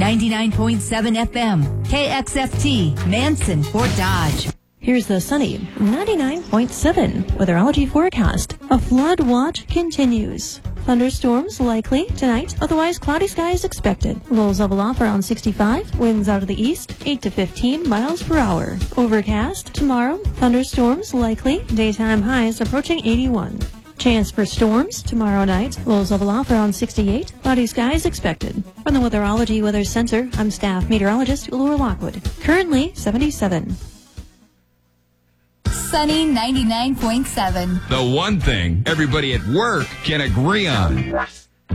99.7 FM, KXFT, Manson, Fort Dodge. Here's the sunny 99.7 weatherology forecast. A flood watch continues. Thunderstorms likely tonight, otherwise cloudy skies expected. Lows level off around 65, winds out of the east 8 to 15 miles per hour. Overcast tomorrow, thunderstorms likely, daytime highs approaching 81. Chance for storms tomorrow night, lows level off around 68, cloudy skies expected. From the Weatherology Weather Center, I'm staff meteorologist Laura Lockwood. Currently 77. Sunny 99.7. The one thing everybody at work can agree on.